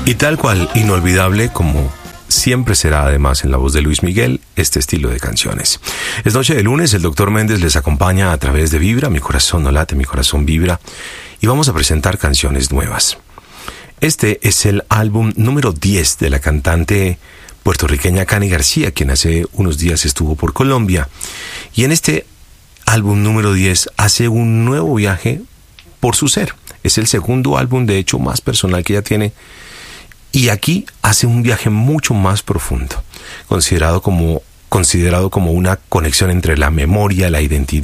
Y tal cual, inolvidable como siempre será además en la voz de Luis Miguel este estilo de canciones. Es noche de lunes, el Dr. Méndez les acompaña a través de Vibra, mi corazón no late, mi corazón vibra, y vamos a presentar canciones nuevas. Este es el álbum número 10 de la cantante puertorriqueña Cani García, quien hace unos días estuvo por Colombia, y en este álbum número 10 hace un nuevo viaje por su ser. Es el segundo álbum, de hecho, más personal que ella tiene. Y aquí hace un viaje mucho más profundo, considerado como una conexión entre la memoria, la identidad